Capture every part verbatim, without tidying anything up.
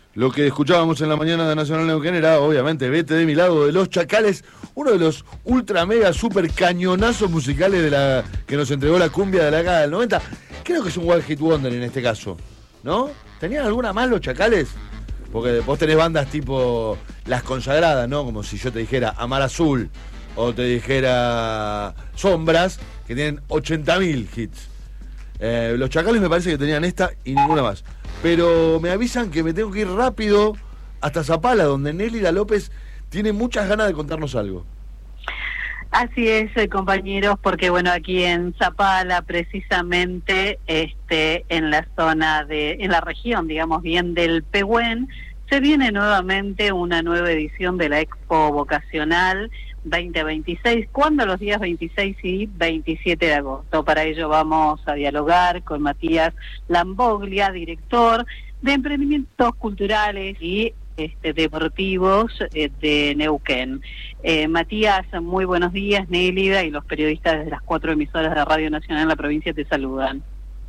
Lo que escuchábamos en la mañana de Nacional Neuquén era, obviamente, Vete de mi lado, de Los Chacales, uno de los ultra mega super cañonazos musicales de la que nos entregó la cumbia de la década del noventa. Creo que es un one hit wonder en este caso, ¿no? ¿Tenían alguna más Los Chacales? Porque vos tenés bandas tipo Las Consagradas, ¿no? Como si yo te dijera Amar Azul o te dijera Sombras, que tienen ochenta mil hits. Eh, los Chacales me parece que tenían esta y ninguna más. Pero me avisan que me tengo que ir rápido hasta Zapala, donde Nélida López tiene muchas ganas de contarnos algo. Así es, eh, compañeros, porque bueno, aquí en Zapala, precisamente, este, en la zona de, en la región, digamos bien, del Pehuen, se viene nuevamente una nueva edición de la Expo Vocacional veinte veintiséis, cuando los días veintiséis y veintisiete de agosto. Para ello vamos a dialogar con Matías Lamboglia, director de Emprendimientos Culturales y este, Deportivos eh, de Neuquén. Eh, Matías, muy buenos días. Nélida y los periodistas de las cuatro emisoras de Radio Nacional en la provincia te saludan.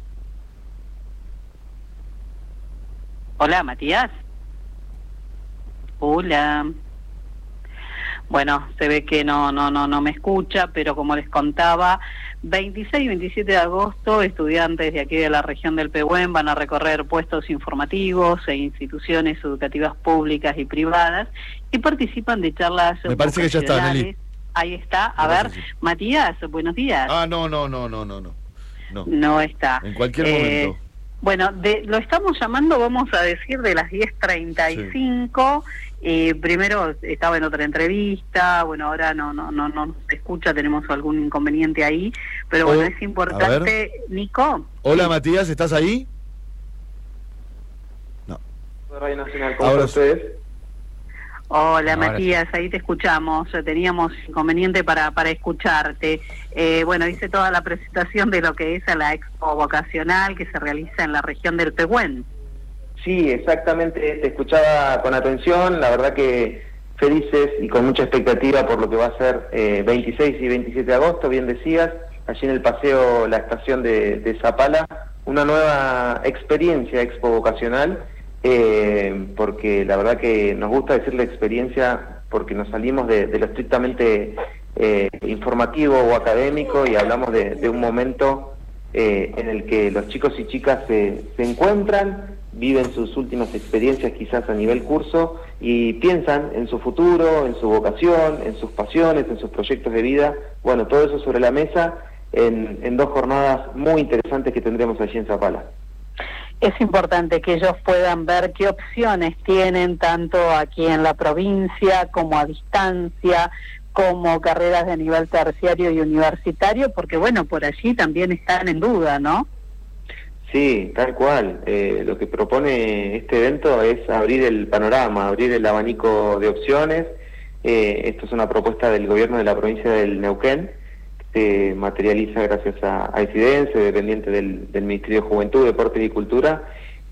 Hola, Matías. Hola. Bueno, se ve que no no no no me escucha, pero como les contaba, veintiséis y veintisiete de agosto, estudiantes de aquí de la región del Pehuen van a recorrer puestos informativos e instituciones educativas públicas y privadas y participan de charlas. Me parece que ya está, Nelly. Ahí está. A Me ver, parece, sí. Matías, buenos días. Ah, no, no, no, no, no, no. No, no está. En cualquier eh, momento. Bueno, de, lo estamos llamando, vamos a decir, de las diez treinta y cinco. Sí. Eh, primero estaba en otra entrevista, bueno, ahora no no no no se escucha, tenemos algún inconveniente ahí, pero bueno, oh, es importante. Nico. Hola, sí. Matías, ¿estás ahí? No. Radio Nacional, ¿cómo están ustedes? Hola, ahora Matías, sí. Ahí te escuchamos, teníamos inconveniente para para escucharte. Eh, bueno, hice toda la presentación de lo que es la Expo Vocacional que se realiza en la región del Pehuen. Sí, exactamente, te escuchaba con atención, la verdad que felices y con mucha expectativa por lo que va a ser eh, veintiséis y veintisiete de agosto, bien decías, allí en el paseo La Estación de, de Zapala, una nueva experiencia expo vocacional, eh, porque la verdad que nos gusta decirle experiencia porque nos salimos de, de lo estrictamente eh, informativo o académico y hablamos de, de un momento eh, en el que los chicos y chicas se, se encuentran, viven sus últimas experiencias quizás a nivel curso y piensan en su futuro, en su vocación, en sus pasiones, en sus proyectos de vida. Bueno, todo eso sobre la mesa en, en dos jornadas muy interesantes que tendremos allí en Zapala. Es importante que ellos puedan ver qué opciones tienen tanto aquí en la provincia como a distancia, como carreras de nivel terciario y universitario, porque bueno, por allí también están en duda, ¿no? Sí, tal cual. Eh, lo que propone este evento es abrir el panorama, abrir el abanico de opciones. Eh, esto es una propuesta del gobierno de la provincia del Neuquén, que se materializa gracias a, a Isidense, dependiente del, del Ministerio de Juventud, Deportes y Cultura,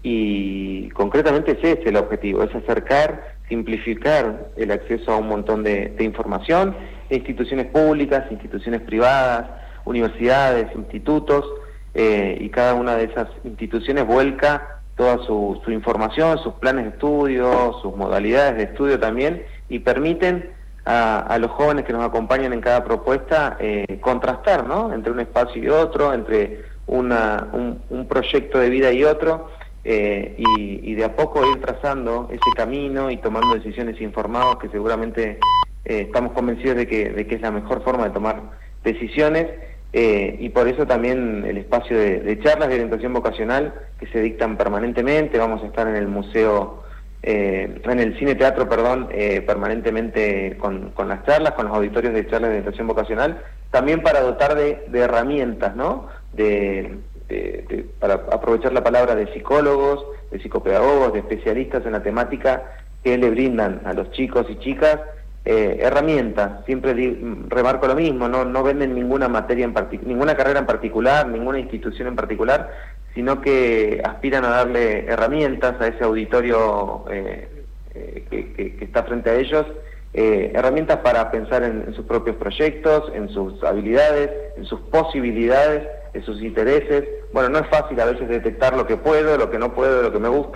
y concretamente es ese el objetivo, es acercar, simplificar el acceso a un montón de, de información, de instituciones públicas, instituciones privadas, universidades, institutos, Eh, y cada una de esas instituciones vuelca toda su, su información, sus planes de estudio, sus modalidades de estudio también, y permiten a, a los jóvenes que nos acompañan en cada propuesta eh, contrastar, ¿no?, entre un espacio y otro, entre una, un, un proyecto de vida y otro, eh, y, y de a poco ir trazando ese camino y tomando decisiones informadas que seguramente eh, estamos convencidos de que, de que es la mejor forma de tomar decisiones. Eh, y por eso también el espacio de, de charlas de orientación vocacional que se dictan permanentemente. Vamos a estar en el museo, eh, en el cine teatro, perdón, eh, permanentemente con, con las charlas, con los auditorios de charlas de orientación vocacional, también para dotar de, de herramientas, ¿no? De, de, de, para aprovechar la palabra de psicólogos, de psicopedagogos, de especialistas en la temática que le brindan a los chicos y chicas Eh, herramientas. Siempre di, remarco lo mismo, no no venden ninguna materia en particular, ninguna carrera en particular, ninguna institución en particular, sino que aspiran a darle herramientas a ese auditorio eh, eh, que, que, que está frente a ellos, eh, herramientas para pensar en, en sus propios proyectos, en sus habilidades, en sus posibilidades, en sus intereses. Bueno, no es fácil a veces detectar lo que puedo, lo que no puedo, lo que me gusta,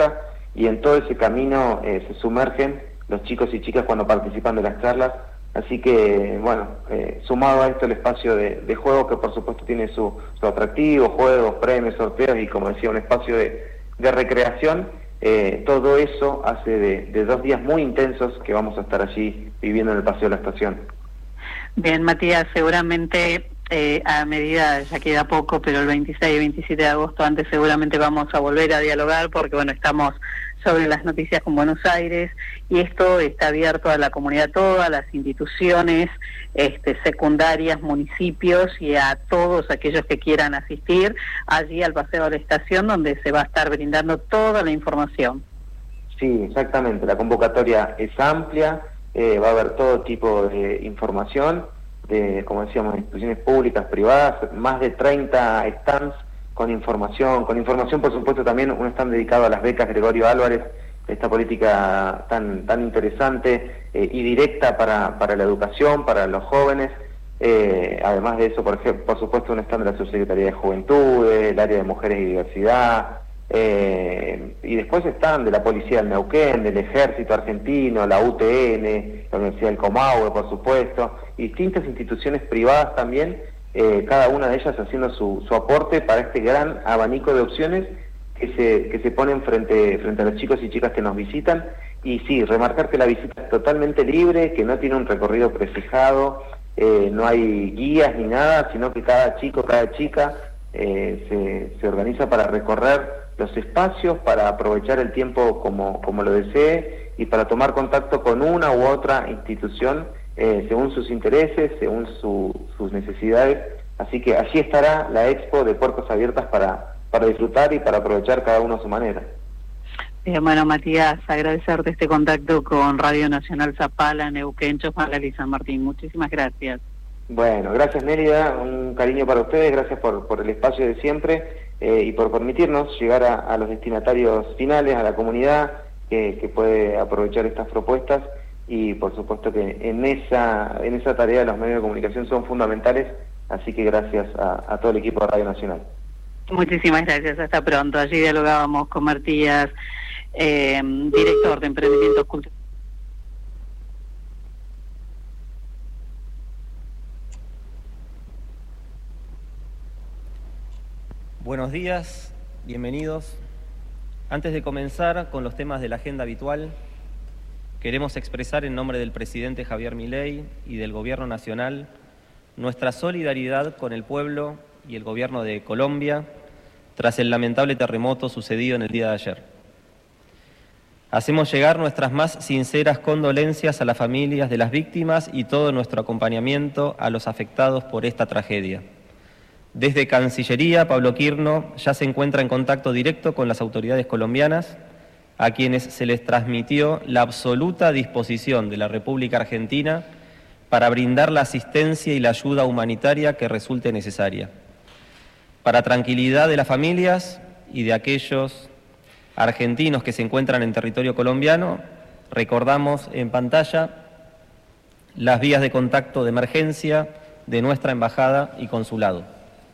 y en todo ese camino eh, se sumergen los chicos y chicas cuando participan de las charlas. Así que, bueno, eh, sumado a esto el espacio de, de juego, que por supuesto tiene su, su atractivo, juegos, premios, sorteos y, como decía, un espacio de, de recreación, eh, todo eso hace de, de dos días muy intensos que vamos a estar allí viviendo en el Paseo de la Estación. Bien, Matías, seguramente eh, a medida, ya queda poco, pero el veintiséis y veintisiete de agosto antes seguramente vamos a volver a dialogar, porque bueno, estamos sobre las noticias con Buenos Aires, y esto está abierto a la comunidad toda, a las instituciones este, secundarias, municipios y a todos aquellos que quieran asistir allí al Paseo de la Estación, donde se va a estar brindando toda la información. Sí, exactamente, la convocatoria es amplia, eh, va a haber todo tipo de información, de, como decíamos, instituciones públicas, privadas, más de treinta stands con información, con información por supuesto también un stand dedicado a las becas Gregorio Álvarez, esta política tan tan interesante eh, y directa para, para la educación, para los jóvenes. Eh, además de eso, por ejemplo, por supuesto un stand de la Subsecretaría de Juventudes, el área de Mujeres y Diversidad, eh, y después están de la Policía del Neuquén, del Ejército Argentino, la U T N, la Universidad del Comahue, por supuesto, y distintas instituciones privadas también, Eh, cada una de ellas haciendo su, su aporte para este gran abanico de opciones que se, que se ponen frente, frente a los chicos y chicas que nos visitan. Y sí, remarcar que la visita es totalmente libre, que no tiene un recorrido prefijado, eh, no hay guías ni nada, sino que cada chico, cada chica eh, se, se organiza para recorrer los espacios, para aprovechar el tiempo como, como lo desee y para tomar contacto con una u otra institución Eh, según sus intereses, según su, sus necesidades. Así que allí estará la Expo de Puertas Abiertas para, para disfrutar y para aprovechar cada uno a su manera. Bien, bueno, Matías, agradecerte este contacto con Radio Nacional Zapala, Neuquén, Chosmalal y San Martín. Muchísimas gracias. Bueno, gracias Nélida, un cariño para ustedes, gracias por, por el espacio de siempre eh, y por permitirnos llegar a, a los destinatarios finales, a la comunidad que, que puede aprovechar estas propuestas. Y por supuesto que en esa en esa tarea los medios de comunicación son fundamentales, así que gracias a, a todo el equipo de Radio Nacional. Muchísimas gracias, hasta pronto. Allí dialogábamos con Matías, eh, director de Emprendimientos Culturales. Buenos días, bienvenidos. Antes de comenzar con los temas de la agenda habitual, queremos expresar en nombre del presidente Javier Milei y del Gobierno Nacional nuestra solidaridad con el pueblo y el Gobierno de Colombia tras el lamentable terremoto sucedido en el día de ayer. Hacemos llegar nuestras más sinceras condolencias a las familias de las víctimas y todo nuestro acompañamiento a los afectados por esta tragedia. Desde Cancillería, Pablo Quirno ya se encuentra en contacto directo con las autoridades colombianas, a quienes se les transmitió la absoluta disposición de la República Argentina para brindar la asistencia y la ayuda humanitaria que resulte necesaria. Para tranquilidad de las familias y de aquellos argentinos que se encuentran en territorio colombiano, recordamos en pantalla las vías de contacto de emergencia de nuestra embajada y consulado.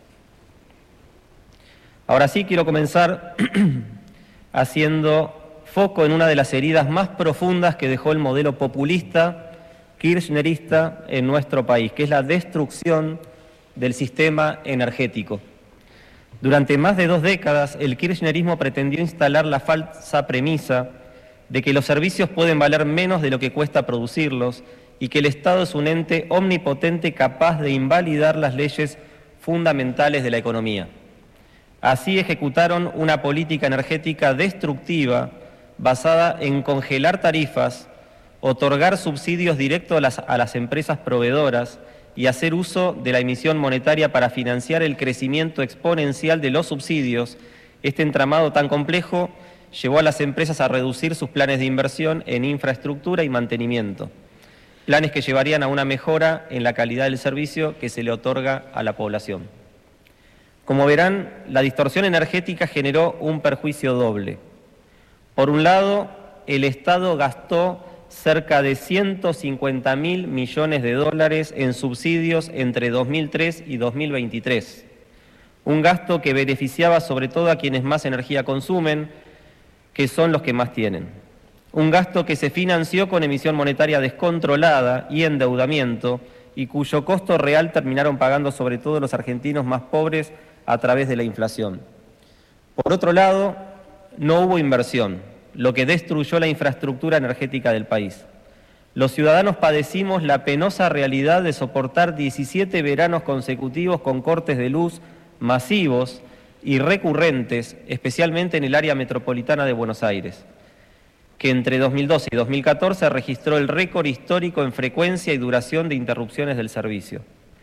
Ahora sí quiero comenzar haciendo foco en una de las heridas más profundas que dejó el modelo populista kirchnerista en nuestro país, que es la destrucción del sistema energético. Durante más de dos décadas, el kirchnerismo pretendió instalar la falsa premisa de que los servicios pueden valer menos de lo que cuesta producirlos y que el Estado es un ente omnipotente capaz de invalidar las leyes fundamentales de la economía. Así ejecutaron una política energética destructiva basada en congelar tarifas, otorgar subsidios directos a las, a las empresas proveedoras y hacer uso de la emisión monetaria para financiar el crecimiento exponencial de los subsidios. Este entramado tan complejo llevó a las empresas a reducir sus planes de inversión en infraestructura y mantenimiento, planes que llevarían a una mejora en la calidad del servicio que se le otorga a la población. Como verán, la distorsión energética generó un perjuicio doble. Por un lado, el Estado gastó cerca de ciento cincuenta mil millones de dólares en subsidios entre dos mil tres y dos mil veintitrés. Un gasto que beneficiaba sobre todo a quienes más energía consumen, que son los que más tienen. Un gasto que se financió con emisión monetaria descontrolada y endeudamiento, y cuyo costo real terminaron pagando sobre todo los argentinos más pobres a través de la inflación. Por otro lado, no hubo inversión, lo que destruyó la infraestructura energética del país. Los ciudadanos padecimos la penosa realidad de soportar diecisiete veranos consecutivos con cortes de luz masivos y recurrentes, especialmente en el área metropolitana de Buenos Aires, que entre dos mil doce y dos mil catorce registró el récord histórico en frecuencia y duración de interrupciones del servicio.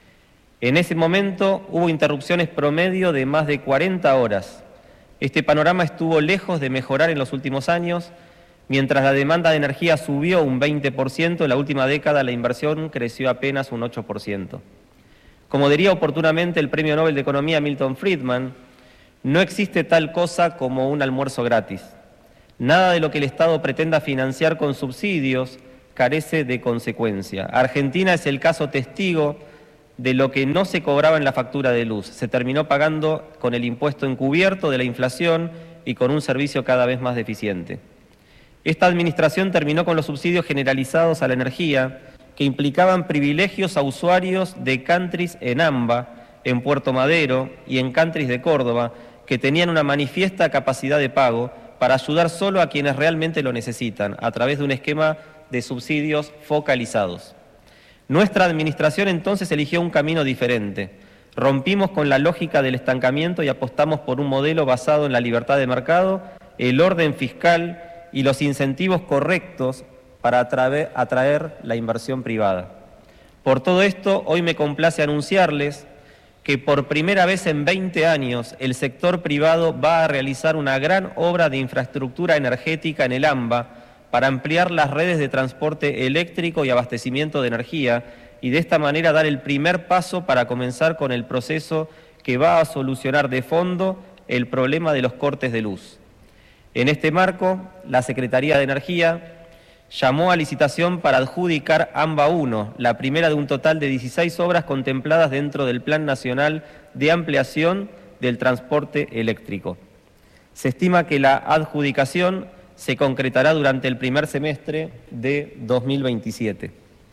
En ese momento hubo interrupciones promedio de más de cuarenta horas. Este panorama estuvo lejos de mejorar en los últimos años. Mientras la demanda de energía subió un veinte por ciento, en la última década la inversión creció apenas un ocho por ciento. Como diría oportunamente el Premio Nobel de Economía Milton Friedman, no existe tal cosa como un almuerzo gratis. Nada de lo que el Estado pretenda financiar con subsidios carece de consecuencia. Argentina es el caso testigo de lo que no se cobraba en la factura de luz. Se terminó pagando con el impuesto encubierto de la inflación y con un servicio cada vez más deficiente. Esta administración terminó con los subsidios generalizados a la energía, que implicaban privilegios a usuarios de countries en AMBA, en Puerto Madero y en countries de Córdoba, que tenían una manifiesta capacidad de pago para ayudar solo a quienes realmente lo necesitan, a través de un esquema de subsidios focalizados. Nuestra administración entonces eligió un camino diferente. Rompimos con la lógica del estancamiento y apostamos por un modelo basado en la libertad de mercado, el orden fiscal y los incentivos correctos para atraer, atraer la inversión privada. Por todo esto, hoy me complace anunciarles que por primera vez en veinte años el sector privado va a realizar una gran obra de infraestructura energética en el AMBA para ampliar las redes de transporte eléctrico y abastecimiento de energía y de esta manera dar el primer paso para comenzar con el proceso que va a solucionar de fondo el problema de los cortes de luz. En este marco, la Secretaría de Energía llamó a licitación para adjudicar AMBA uno, la primera de un total de dieciséis obras contempladas dentro del Plan Nacional de Ampliación del Transporte Eléctrico. Se estima que la adjudicación se concretará durante el primer semestre de dos mil veintisiete.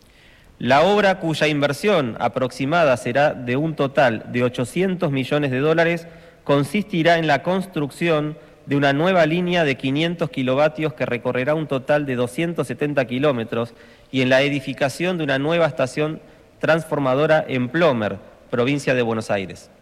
La obra, cuya inversión aproximada será de un total de ochocientos millones de dólares, consistirá en la construcción de una nueva línea de quinientos kilovatios que recorrerá un total de doscientos setenta kilómetros y en la edificación de una nueva estación transformadora en Plomer, provincia de Buenos Aires.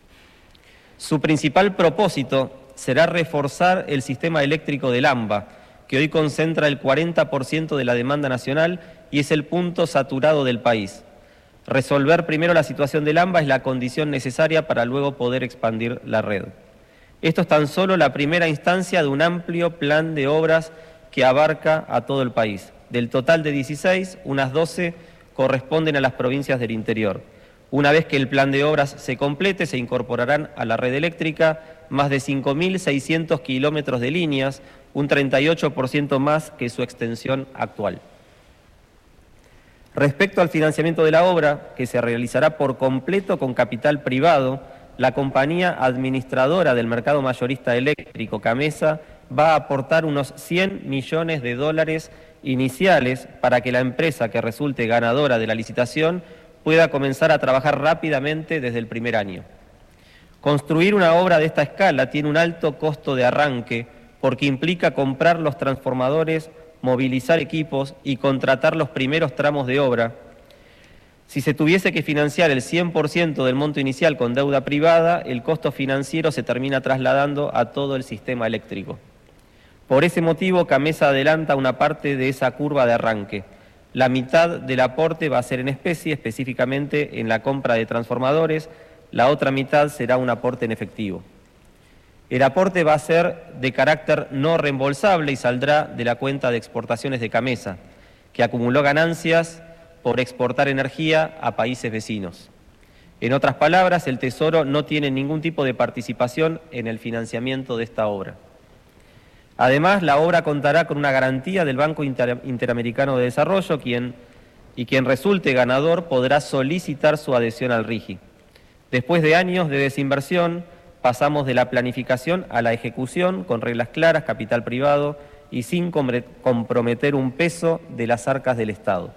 Su principal propósito será reforzar el sistema eléctrico del AMBA, que hoy concentra el cuarenta por ciento de la demanda nacional y es el punto saturado del país. Resolver primero la situación del AMBA es la condición necesaria para luego poder expandir la red. Esto es tan solo la primera instancia de un amplio plan de obras que abarca a todo el país. Del total de dieciséis, unas doce corresponden a las provincias del interior. Una vez que el plan de obras se complete, se incorporarán a la red eléctrica más de cinco mil seiscientos kilómetros de líneas, un treinta y ocho por ciento más que su extensión actual. Respecto al financiamiento de la obra, que se realizará por completo con capital privado, la compañía administradora del mercado mayorista eléctrico, Camesa, va a aportar unos cien millones de dólares iniciales para que la empresa que resulte ganadora de la licitación pueda comenzar a trabajar rápidamente desde el primer año. Construir una obra de esta escala tiene un alto costo de arranque porque implica comprar los transformadores, movilizar equipos y contratar los primeros tramos de obra. Si se tuviese que financiar el cien por ciento del monto inicial con deuda privada, el costo financiero se termina trasladando a todo el sistema eléctrico. Por ese motivo, Camesa adelanta una parte de esa curva de arranque. La mitad del aporte va a ser en especie, específicamente en la compra de transformadores, la otra mitad será un aporte en efectivo. El aporte va a ser de carácter no reembolsable y saldrá de la cuenta de exportaciones de Camesa, que acumuló ganancias por exportar energía a países vecinos. En otras palabras, el Tesoro no tiene ningún tipo de participación en el financiamiento de esta obra. Además, la obra contará con una garantía del Banco Inter- Interamericano de Desarrollo, quien, y quien resulte ganador podrá solicitar su adhesión al RIGI. Después de años de desinversión, pasamos de la planificación a la ejecución con reglas claras, capital privado y sin comprometer un peso de las arcas del Estado.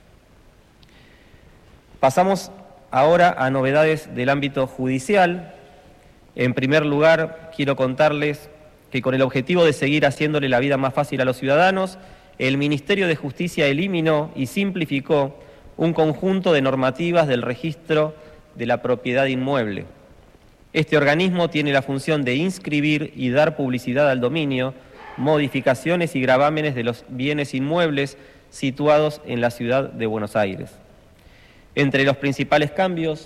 Pasamos ahora a novedades del ámbito judicial. En primer lugar, quiero contarles que con el objetivo de seguir haciéndole la vida más fácil a los ciudadanos, el Ministerio de Justicia eliminó y simplificó un conjunto de normativas del registro de la propiedad inmueble. Este organismo tiene la función de inscribir y dar publicidad al dominio, modificaciones y gravámenes de los bienes inmuebles situados en la ciudad de Buenos Aires. Entre los principales cambios,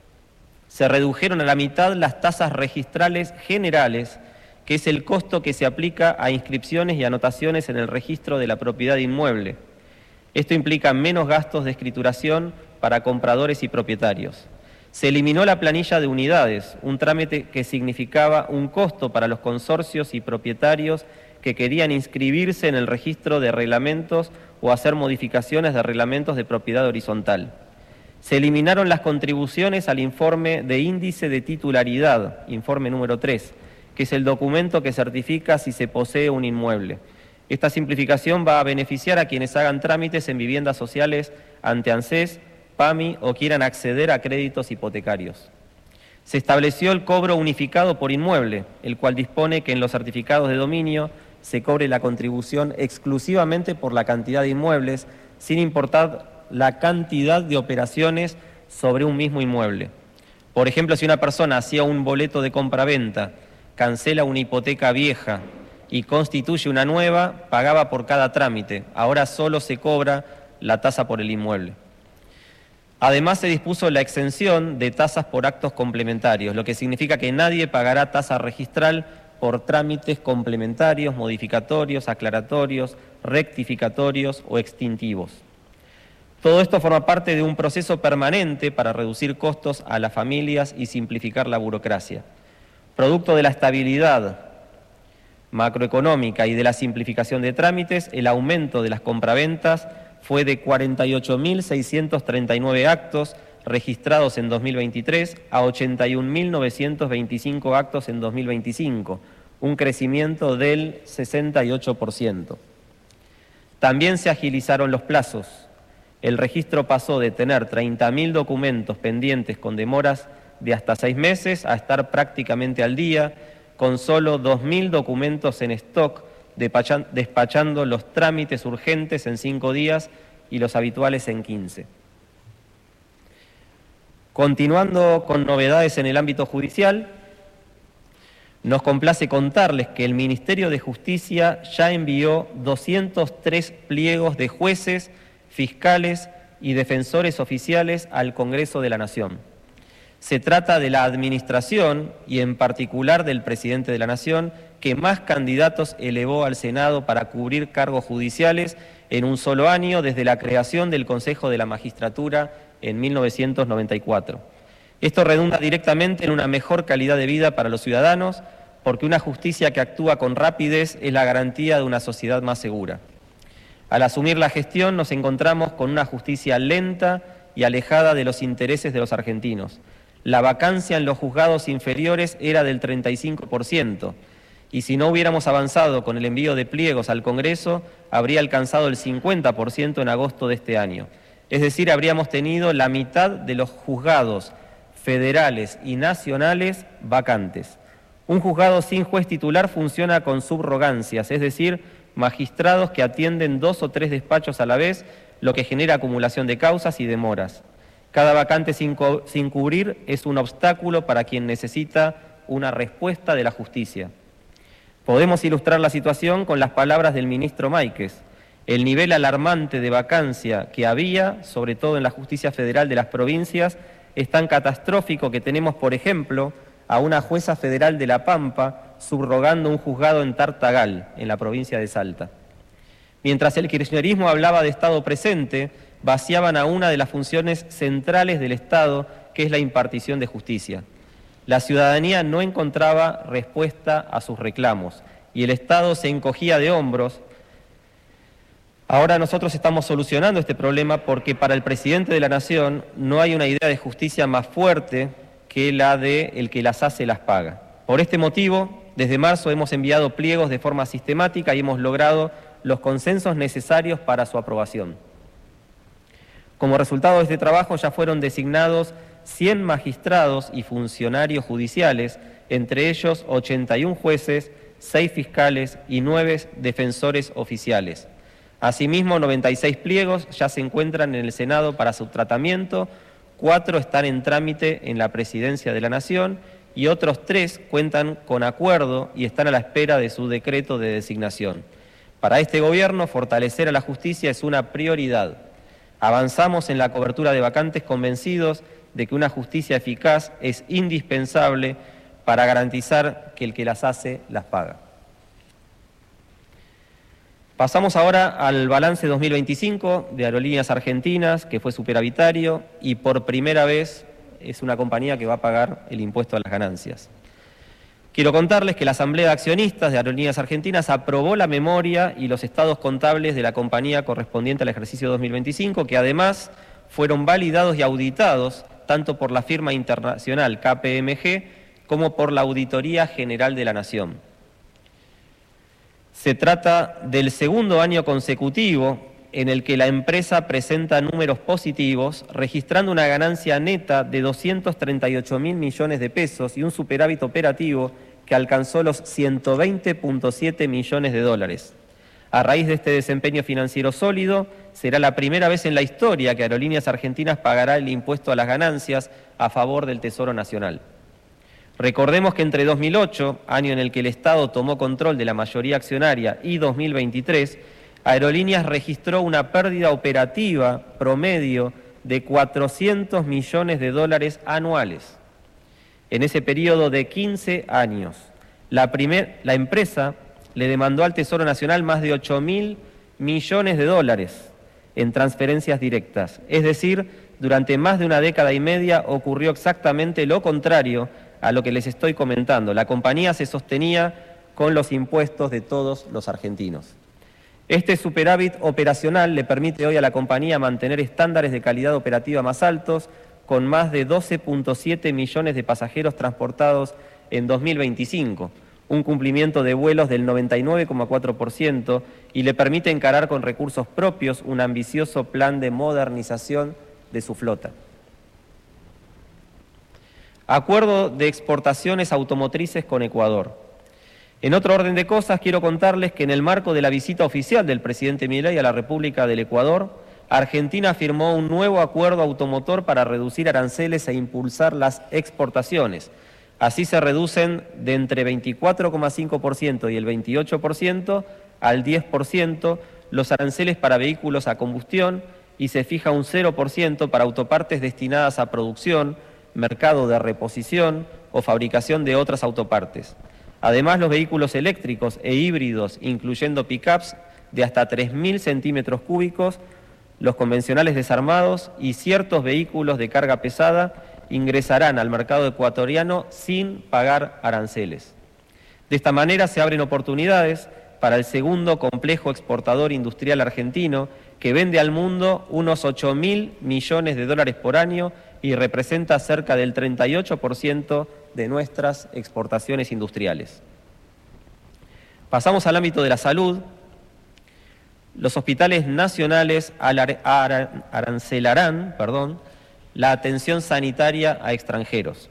se redujeron a la mitad las tasas registrales generales, que es el costo que se aplica a inscripciones y anotaciones en el registro de la propiedad inmueble. Esto implica menos gastos de escrituración para compradores y propietarios. Se eliminó la planilla de unidades, un trámite que significaba un costo para los consorcios y propietarios que querían inscribirse en el registro de reglamentos o hacer modificaciones de reglamentos de propiedad horizontal. Se eliminaron las contribuciones al informe de índice de titularidad, informe número tres, que es el documento que certifica si se posee un inmueble. Esta simplificación va a beneficiar a quienes hagan trámites en viviendas sociales ante ANSES, PAMI o quieran acceder a créditos hipotecarios. Se estableció el cobro unificado por inmueble, el cual dispone que en los certificados de dominio se cobre la contribución exclusivamente por la cantidad de inmuebles, sin importar la cantidad de operaciones sobre un mismo inmueble. Por ejemplo, si una persona hacía un boleto de compra-venta, cancela una hipoteca vieja y constituye una nueva, pagaba por cada trámite. Ahora solo se cobra la tasa por el inmueble. Además, se dispuso la exención de tasas por actos complementarios, lo que significa que nadie pagará tasa registral por trámites complementarios, modificatorios, aclaratorios, rectificatorios o extintivos. Todo esto forma parte de un proceso permanente para reducir costos a las familias y simplificar la burocracia. Producto de la estabilidad macroeconómica y de la simplificación de trámites, el aumento de las compraventas fue de cuarenta y ocho mil seiscientos treinta y nueve actos registrados en dos mil veintitrés a ochenta y un mil novecientos veinticinco actos en dos mil veinticinco, un crecimiento del sesenta y ocho por ciento. También se agilizaron los plazos. El registro pasó de tener treinta mil documentos pendientes con demoras de hasta seis meses a estar prácticamente al día, con solo dos mil documentos en stock, despachando los trámites urgentes en cinco días y los habituales en quince. Continuando con novedades en el ámbito judicial, nos complace contarles que el Ministerio de Justicia ya envió doscientos tres pliegos de jueces, fiscales y defensores oficiales al Congreso de la Nación. Se trata de la administración y en particular del presidente de la Nación, que más candidatos elevó al Senado para cubrir cargos judiciales en un solo año desde la creación del Consejo de la Magistratura en mil novecientos noventa y cuatro. Esto redunda directamente en una mejor calidad de vida para los ciudadanos, porque una justicia que actúa con rapidez es la garantía de una sociedad más segura. Al asumir la gestión nos encontramos con una justicia lenta y alejada de los intereses de los argentinos. La vacancia en los juzgados inferiores era del treinta y cinco por ciento, y si no hubiéramos avanzado con el envío de pliegos al Congreso, habría alcanzado el cincuenta por ciento en agosto de este año. Es decir, habríamos tenido la mitad de los juzgados federales y nacionales vacantes. Un juzgado sin juez titular funciona con subrogancias, es decir, magistrados que atienden dos o tres despachos a la vez, lo que genera acumulación de causas y demoras. Cada vacante sin, co- sin cubrir es un obstáculo para quien necesita una respuesta de la justicia. Podemos ilustrar la situación con las palabras del ministro Máiquez. El nivel alarmante de vacancia que había, sobre todo en la justicia federal de las provincias, es tan catastrófico que tenemos, por ejemplo, a una jueza federal de La Pampa subrogando un juzgado en Tartagal, en la provincia de Salta. Mientras el kirchnerismo hablaba de Estado presente, vaciaban a una de las funciones centrales del Estado, que es la impartición de justicia. La ciudadanía no encontraba respuesta a sus reclamos y el Estado se encogía de hombros. Ahora nosotros estamos solucionando este problema porque para el presidente de la Nación no hay una idea de justicia más fuerte que la de el que las hace las paga. Por este motivo, desde marzo hemos enviado pliegos de forma sistemática y hemos logrado los consensos necesarios para su aprobación. Como resultado de este trabajo ya fueron designados cien magistrados y funcionarios judiciales, entre ellos ochenta y un jueces, seis fiscales y nueve defensores oficiales. Asimismo, noventa y seis pliegos ya se encuentran en el Senado para su tratamiento, cuatro están en trámite en la Presidencia de la Nación y otros tres cuentan con acuerdo y están a la espera de su decreto de designación. Para este gobierno, fortalecer a la justicia es una prioridad. Avanzamos en la cobertura de vacantes convencidos de que una justicia eficaz es indispensable para garantizar que el que las hace las paga. Pasamos ahora al balance dos mil veinticinco de Aerolíneas Argentinas, que fue superavitario y por primera vez es una compañía que va a pagar el impuesto a las ganancias. Quiero contarles que la Asamblea de Accionistas de Aerolíneas Argentinas aprobó la memoria y los estados contables de la compañía correspondiente al ejercicio dos mil veinticinco, que además fueron validados y auditados tanto por la firma internacional K P M G como por la Auditoría General de la Nación. Se trata del segundo año consecutivo en el que la empresa presenta números positivos, registrando una ganancia neta de doscientos treinta y ocho mil millones de pesos y un superávit operativo que alcanzó los ciento veinte punto siete millones de dólares. A raíz de este desempeño financiero sólido, será la primera vez en la historia que Aerolíneas Argentinas pagará el impuesto a las ganancias a favor del Tesoro Nacional. Recordemos que entre dos mil ocho, año en el que el Estado tomó control de la mayoría accionaria, y dos mil veintitrés, Aerolíneas registró una pérdida operativa promedio de cuatrocientos millones de dólares anuales. En ese periodo de quince años, la, primer, la empresa le demandó al Tesoro Nacional más de ocho mil millones de dólares en transferencias directas. Es decir, durante más de una década y media ocurrió exactamente lo contrario a lo que les estoy comentando. La compañía se sostenía con los impuestos de todos los argentinos. Este superávit operacional le permite hoy a la compañía mantener estándares de calidad operativa más altos, con más de doce punto siete millones de pasajeros transportados en dos mil veinticinco, un cumplimiento de vuelos del noventa y nueve coma cuatro por ciento, y le permite encarar con recursos propios un ambicioso plan de modernización de su flota. Acuerdo de exportaciones automotrices con Ecuador. En otro orden de cosas, quiero contarles que en el marco de la visita oficial del presidente Milei a la República del Ecuador, Argentina firmó un nuevo acuerdo automotor para reducir aranceles e impulsar las exportaciones. Así se reducen de entre veinticuatro coma cinco por ciento y el veintiocho por ciento al diez por ciento los aranceles para vehículos a combustión y se fija un cero por ciento para autopartes destinadas a producción, mercado de reposición o fabricación de otras autopartes. Además, los vehículos eléctricos e híbridos, incluyendo pick-ups de hasta tres mil centímetros cúbicos, los convencionales desarmados y ciertos vehículos de carga pesada ingresarán al mercado ecuatoriano sin pagar aranceles. De esta manera se abren oportunidades para el segundo complejo exportador industrial argentino, que vende al mundo unos ocho mil millones de dólares por año y representa cerca del treinta y ocho por ciento de nuestras exportaciones industriales. Pasamos al ámbito de la salud. Los hospitales nacionales arancelarán, perdón, la atención sanitaria a extranjeros.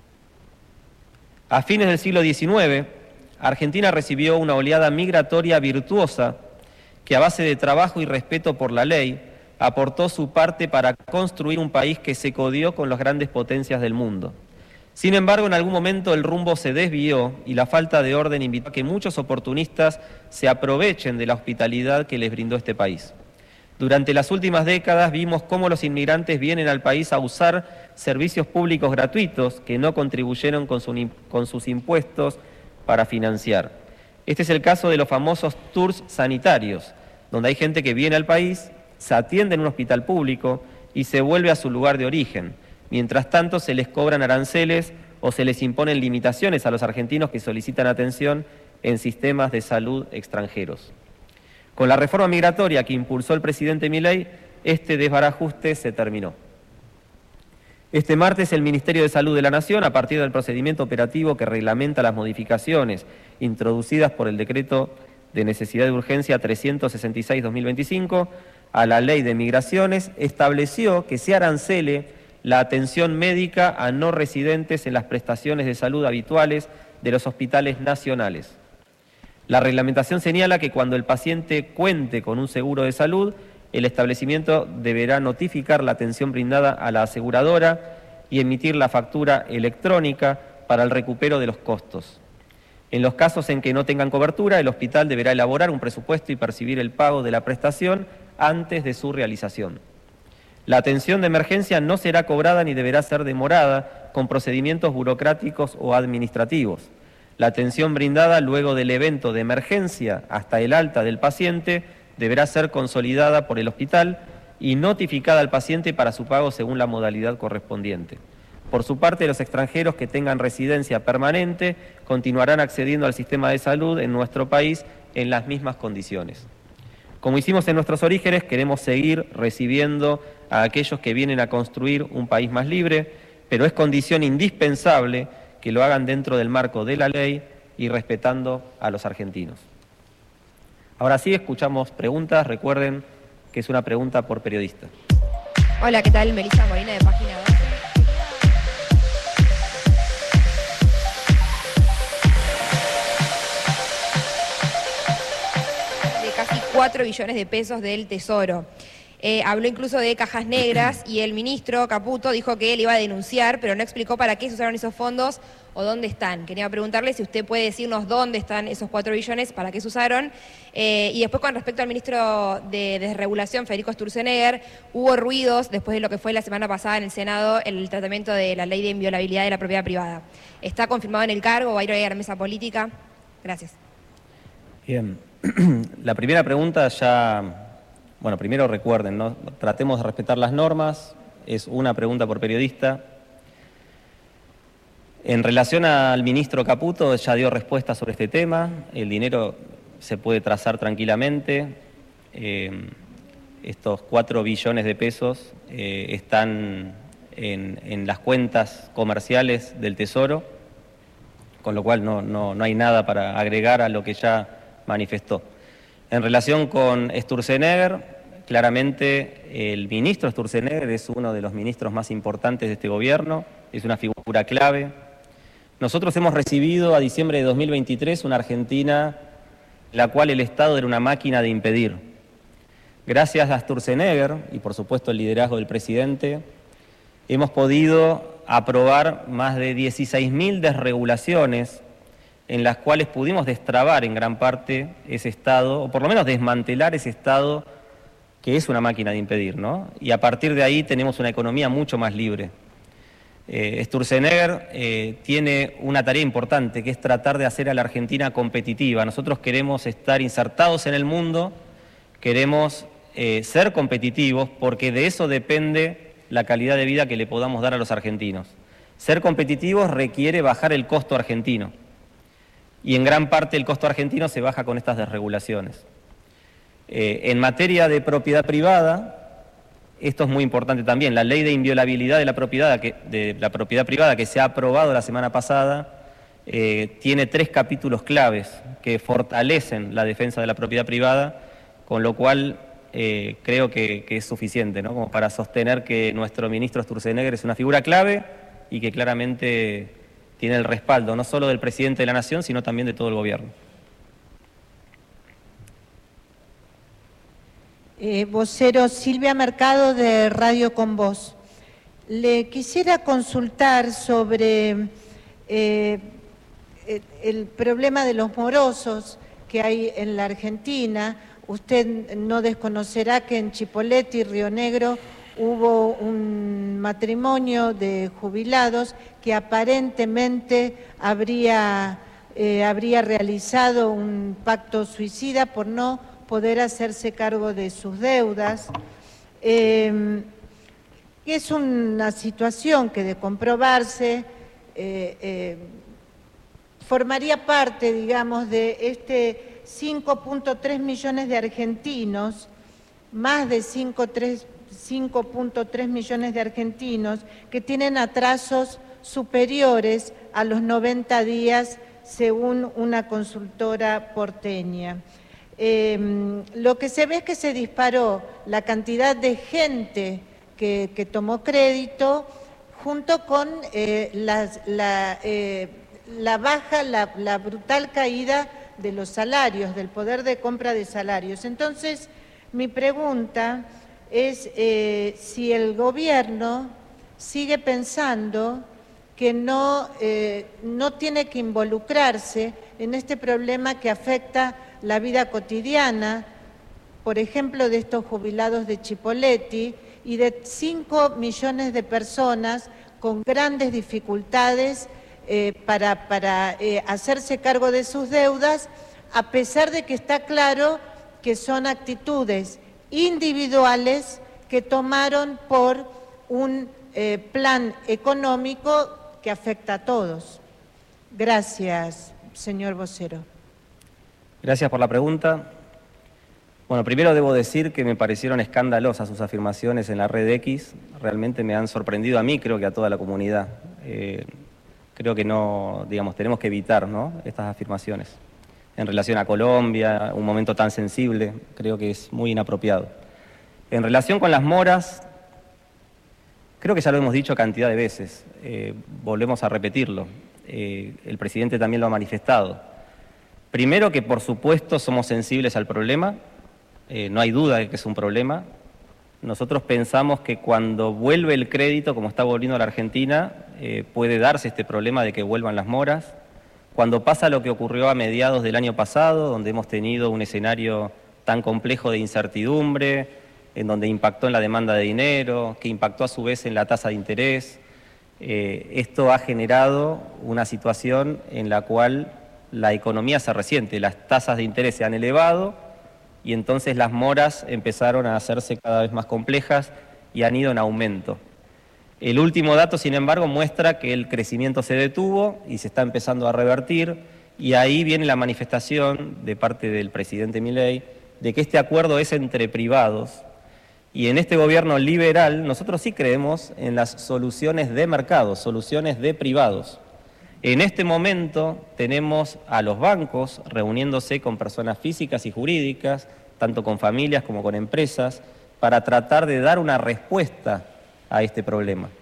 A fines del siglo diecinueve, Argentina recibió una oleada migratoria virtuosa que, a base de trabajo y respeto por la ley, aportó su parte para construir un país que se codió con las grandes potencias del mundo. Sin embargo, en algún momento el rumbo se desvió y la falta de orden invitó a que muchos oportunistas se aprovechen de la hospitalidad que les brindó este país. Durante las últimas décadas vimos cómo los inmigrantes vienen al país a usar servicios públicos gratuitos que no contribuyeron con, su, con sus impuestos para financiar. Este es el caso de los famosos tours sanitarios, donde hay gente que viene al país, se atiende en un hospital público y se vuelve a su lugar de origen. Mientras tanto, se les cobran aranceles o se les imponen limitaciones a los argentinos que solicitan atención en sistemas de salud extranjeros. Con la reforma migratoria que impulsó el presidente Milei, este desbarajuste se terminó. Este martes el Ministerio de Salud de la Nación, a partir del procedimiento operativo que reglamenta las modificaciones introducidas por el Decreto de Necesidad de Urgencia trescientos sesenta y seis barra dos mil veinticinco, a la Ley de Migraciones, estableció que se arancele la atención médica a no residentes en las prestaciones de salud habituales de los hospitales nacionales. La reglamentación señala que cuando el paciente cuente con un seguro de salud, el establecimiento deberá notificar la atención brindada a la aseguradora y emitir la factura electrónica para el recupero de los costos. En los casos en que no tengan cobertura, el hospital deberá elaborar un presupuesto y percibir el pago de la prestación antes de su realización. La atención de emergencia no será cobrada ni deberá ser demorada con procedimientos burocráticos o administrativos. La atención brindada luego del evento de emergencia hasta el alta del paciente deberá ser consolidada por el hospital y notificada al paciente para su pago según la modalidad correspondiente. Por su parte, los extranjeros que tengan residencia permanente continuarán accediendo al sistema de salud en nuestro país en las mismas condiciones. Como hicimos en nuestros orígenes, queremos seguir recibiendo a aquellos que vienen a construir un país más libre, pero es condición indispensable que lo hagan dentro del marco de la ley y respetando a los argentinos. Ahora sí, escuchamos preguntas. Recuerden que es una pregunta por periodista. Hola, ¿qué tal? Melissa Molina, de Página doce. De casi cuatro billones de pesos del Tesoro. Eh, habló incluso de cajas negras y el ministro Caputo dijo que él iba a denunciar, pero no explicó para qué se usaron esos fondos o dónde están. Quería preguntarle si usted puede decirnos dónde están esos cuatro billones, para qué se usaron. Eh, y después, con respecto al ministro de Desregulación, Federico Sturzenegger, hubo ruidos después de lo que fue la semana pasada en el Senado el tratamiento de la ley de inviolabilidad de la propiedad privada. ¿Está confirmado en el cargo? ¿Va a ir a la mesa política? Gracias. Bien. La primera pregunta ya... Bueno, primero recuerden, ¿no? Tratemos de respetar las normas, es una pregunta por periodista. En relación al ministro Caputo, ya dio respuesta sobre este tema, el dinero se puede trazar tranquilamente, eh, estos cuatro billones de pesos eh, están en, en las cuentas comerciales del Tesoro, con lo cual no, no, no hay nada para agregar a lo que ya manifestó. En relación con Sturzenegger, claramente el ministro Sturzenegger es uno de los ministros más importantes de este gobierno, es una figura clave. Nosotros hemos recibido a diciembre de dos mil veintitrés una Argentina la cual el Estado era una máquina de impedir. Gracias a Sturzenegger y por supuesto el liderazgo del presidente, hemos podido aprobar más de dieciséis mil desregulaciones en las cuales pudimos destrabar en gran parte ese Estado, o por lo menos desmantelar ese Estado que es una máquina de impedir, ¿no? Y a partir de ahí tenemos una economía mucho más libre. Eh, Sturzenegger eh, tiene una tarea importante, que es tratar de hacer a la Argentina competitiva. Nosotros queremos estar insertados en el mundo, queremos eh, ser competitivos, porque de eso depende la calidad de vida que le podamos dar a los argentinos. Ser competitivos requiere bajar el costo argentino. Y en gran parte el costo argentino se baja con estas desregulaciones. Eh, en materia de propiedad privada, esto es muy importante también, la ley de inviolabilidad de la propiedad, que, de la propiedad privada que se ha aprobado la semana pasada, eh, tiene tres capítulos claves que fortalecen la defensa de la propiedad privada, con lo cual eh, creo que, que es suficiente, ¿no? Como para sostener que nuestro ministro Sturzenegger es una figura clave y que claramente tiene el respaldo no solo del presidente de la Nación, sino también de todo el gobierno. Eh, vocero Silvia Mercado, de Radio Con Voz. Le quisiera consultar sobre eh, el, el problema de los morosos que hay en la Argentina. Usted no desconocerá que en Chipoleti y Río Negro hubo un matrimonio de jubilados que aparentemente habría, eh, habría realizado un pacto suicida por no poder hacerse cargo de sus deudas. Eh, es una situación que, de comprobarse, eh, eh, formaría parte, digamos, de este cinco punto tres millones de argentinos, más de cinco cinco punto tres millones de argentinos que tienen atrasos superiores a los noventa días, según una consultora porteña. Eh, lo que se ve es que se disparó la cantidad de gente que, que tomó crédito junto con eh, las, la, eh, la baja, la, la brutal caída de los salarios, del poder de compra de salarios. Entonces, mi pregunta es eh, si el gobierno sigue pensando que no, eh, no tiene que involucrarse en este problema que afecta la vida cotidiana, por ejemplo, de estos jubilados de Chipoleti y de cinco millones de personas con grandes dificultades eh, para, para eh, hacerse cargo de sus deudas, a pesar de que está claro que son actitudes individuales que tomaron por un eh, plan económico que afecta a todos. Gracias, señor vocero. Gracias por la pregunta. Bueno, primero debo decir que me parecieron escandalosas sus afirmaciones en la red X. Realmente me han sorprendido a mí, creo que a toda la comunidad. Eh, creo que no, digamos, tenemos que evitar, ¿no?, estas afirmaciones. En relación a Colombia, un momento tan sensible, creo que es muy inapropiado. En relación con las moras, creo que ya lo hemos dicho cantidad de veces, eh, volvemos a repetirlo. Eh, el presidente también lo ha manifestado. Primero que, por supuesto, somos sensibles al problema, eh, no hay duda de que es un problema. Nosotros pensamos que cuando vuelve el crédito, como está volviendo a la Argentina, eh, puede darse este problema de que vuelvan las moras. Cuando pasa lo que ocurrió a mediados del año pasado, donde hemos tenido un escenario tan complejo de incertidumbre, en donde impactó en la demanda de dinero, que impactó a su vez en la tasa de interés, eh, esto ha generado una situación en la cual la economía se resiente, las tasas de interés se han elevado y entonces las moras empezaron a hacerse cada vez más complejas y han ido en aumento. El último dato, sin embargo, muestra que el crecimiento se detuvo y se está empezando a revertir, y ahí viene la manifestación de parte del presidente Milei de que este acuerdo es entre privados, y en este gobierno liberal nosotros sí creemos en las soluciones de mercado, soluciones de privados. En este momento tenemos a los bancos reuniéndose con personas físicas y jurídicas, tanto con familias como con empresas, para tratar de dar una respuesta a este problema.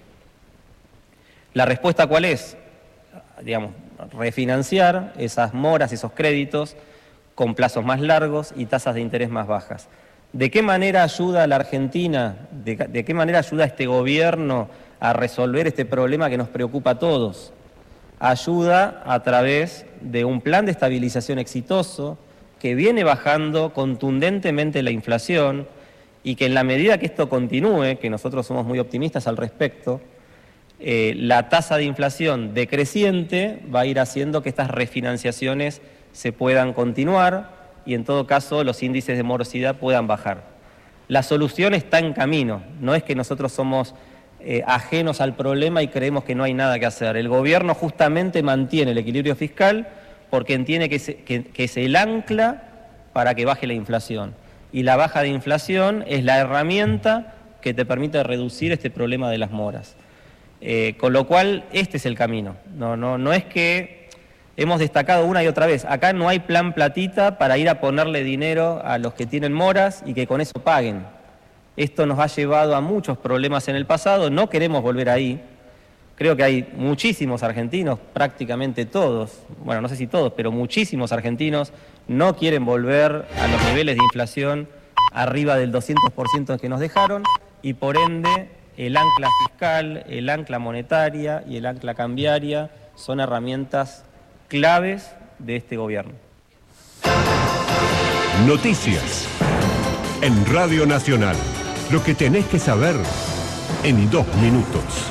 ¿La respuesta cuál es? Digamos, refinanciar esas moras, esos créditos, con plazos más largos y tasas de interés más bajas. ¿De qué manera ayuda a la Argentina, de, de qué manera ayuda a este gobierno a resolver este problema que nos preocupa a todos? Ayuda a través de un plan de estabilización exitoso que viene bajando contundentemente la inflación y que en la medida que esto continúe, que nosotros somos muy optimistas al respecto, eh, la tasa de inflación decreciente va a ir haciendo que estas refinanciaciones se puedan continuar y en todo caso los índices de morosidad puedan bajar. La solución está en camino, no es que nosotros somos Eh, ajenos al problema y creemos que no hay nada que hacer. El gobierno justamente mantiene el equilibrio fiscal porque entiende que, se, que, que es el ancla para que baje la inflación. Y la baja de inflación es la herramienta que te permite reducir este problema de las moras. Eh, con lo cual, este es el camino. No, no, no es que hemos destacado una y otra vez. Acá no hay plan platita para ir a ponerle dinero a los que tienen moras y que con eso paguen. Esto nos ha llevado a muchos problemas en el pasado, no queremos volver ahí. Creo que hay muchísimos argentinos, prácticamente todos, bueno, no sé si todos, pero muchísimos argentinos no quieren volver a los niveles de inflación arriba del doscientos por ciento que nos dejaron y por ende el ancla fiscal, el ancla monetaria y el ancla cambiaria son herramientas claves de este gobierno. Noticias en Radio Nacional. Lo que tenés que saber en dos minutos.